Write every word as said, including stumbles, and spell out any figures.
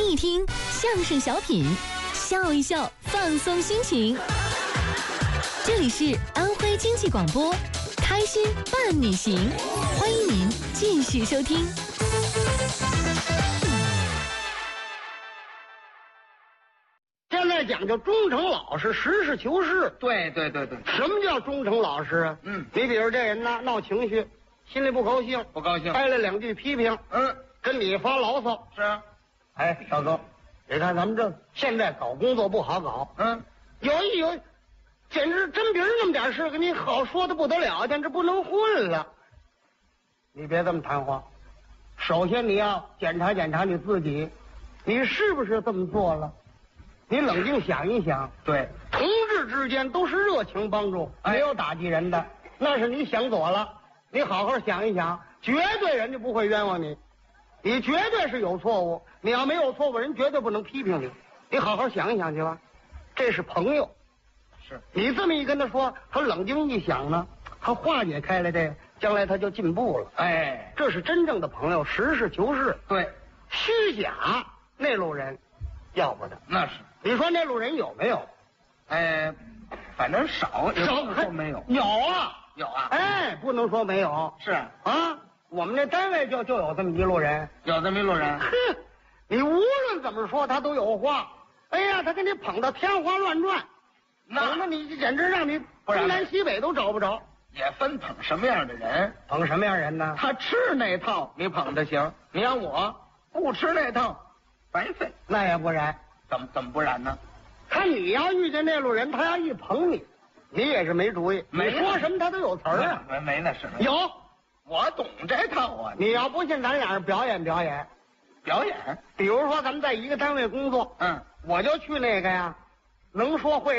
听一听相声小品，笑一笑，放松心情。这里是安徽经济广播，开心伴你行，欢迎您继续收听。 现在讲究忠诚老实，实事求是。 对对对对， 什么叫忠诚老实啊？ 嗯， 你比如这人呢，闹情绪，心里不高兴， 不高兴， 挨了两句批评， 嗯， 跟你发牢骚。 是啊， 哎，大哥，你看咱们这现在搞工作不好搞， 嗯， 有一有，简直真别人那么点事跟你好说的不得了，简直不能混了。你别这么谈话，首先你要检查检查你自己，你是不是这么做了？你冷静想一想， 对， 同志之间都是热情帮助， 哎没有打击人的，那是你想左了。你好好想一想，绝对人家不会冤枉你，你绝对是有错误。你要没有错误，人绝对不能批评你。你好好想一想去吧，这是朋友。 是你这么一跟他说，他冷静一想呢，他化解开了这个，将来他就进步了。 哎， 这是真正的朋友，实事求是。 对， 虚假那路人，要不得。 那是， 你说那路人有没有？ 哎，反正少，也少不能说没有， 有啊， 有啊， 哎，不能说没有。 是啊， 啊，我们这单位就就有这么一路人。 有这么一路人， 哼，你无论怎么说，他都有话。哎呀，他给你捧到天花乱转，捧的你简直让你不然东南西北都找不着。 也分捧什么样的人， 捧什么样人呢？ 他吃那套你捧着行，你让我不吃那套，白费。 那也不然。 怎么怎么不然呢？ 他你要遇见那路人，他要一捧你，你也是没主意。 没你说什么他都有词儿啊。 没没那是有， 我懂这套啊。 你要不信，咱俩人表演表演。 表演， 比如说，咱们在一个单位工作， 嗯， 我就去那个呀，能说会